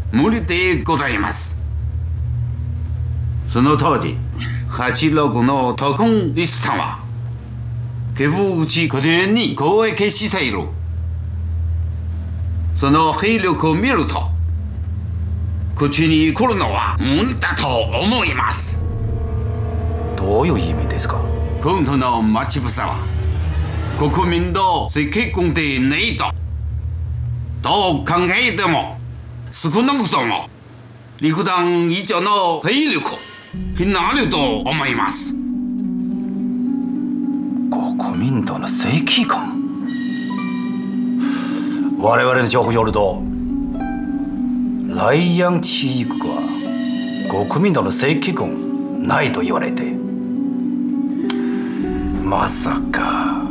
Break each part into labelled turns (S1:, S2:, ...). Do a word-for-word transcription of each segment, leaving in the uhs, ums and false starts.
S1: 無理でございます。その当時、はちろくの特攻リストは岐阜口古典に攻撃している。その兵力を見ると、口に来るのは無理だと思います。
S2: どういう意味ですか？
S1: 今度の待ち伏せは国民の赤軍でないと。どう考えても少なくとも陸団以上の兵力になると思います。
S2: 国民党の正規軍。我々の情報によると、莱阳地域は国民党の正規軍ないと言われて、まさか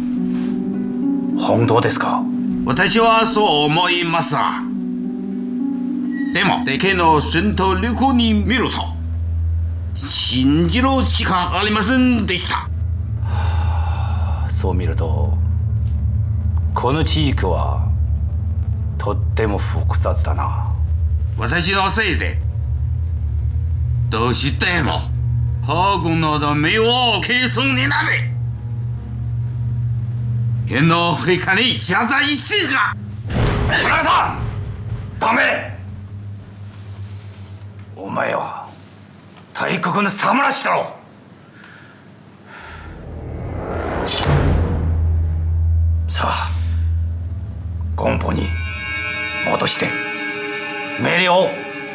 S2: 本当ですか？
S1: 私はそう思いますが、でも敵の戦闘力に見ると信じるしかありませんでした。
S2: そう見るとこの地域はとっても複雑だな。
S1: 私のせいでどうしても法軍の名を継承になれ。天皇陛下に謝罪してか。
S2: 菅原さん、ダメ。お前は大国の侍だろ。さあ、軍部に戻して命令を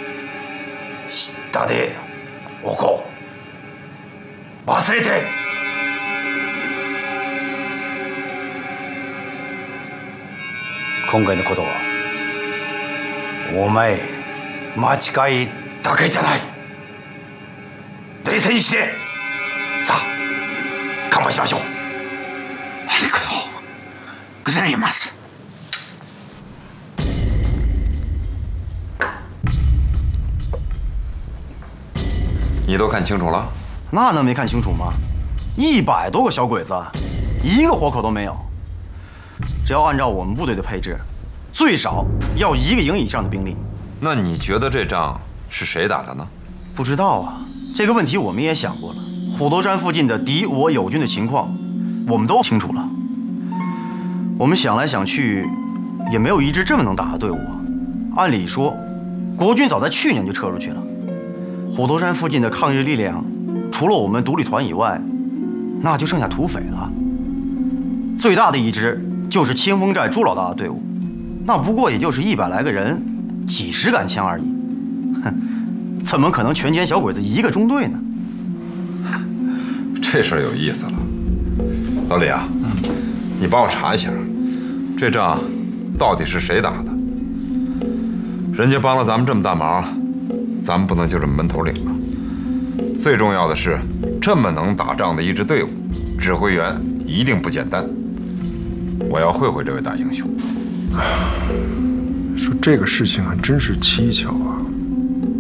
S2: 下でおこう。忘れて。今回のことはお前間違いだけじゃない。冷静にしてさあ乾杯しましょう。
S1: ありがとうございます。
S3: 你都看清楚了？
S4: 那能没看清楚吗？一百多个小鬼子，一个活口都没有。只要按照我们部队的配置，最少要一个营以上的兵力。
S3: 那你觉得这仗是谁打的呢？
S4: 不知道啊，这个问题我们也想过了。虎头山附近的敌我友军的情况，我们都清楚了。我们想来想去，也没有一支这么能打的队伍啊。按理说，国军早在去年就撤出去了。虎头山附近的抗日力量，除了我们独立团以外，那就剩下土匪了。最大的一支就是清风寨朱老大的队伍，那不过也就是一百来个人，几十杆枪而已。哼，怎么可能全歼小鬼子一个中队呢？
S3: 这事儿有意思了，老李啊，你帮我查一下，这仗到底是谁打的？人家帮了咱们这么大忙，咱们不能就这么闷头领了。最重要的是，这么能打仗的一支队伍，指挥员一定不简单。我要会会这位大英雄。
S5: 说这个事情还真是蹊跷啊。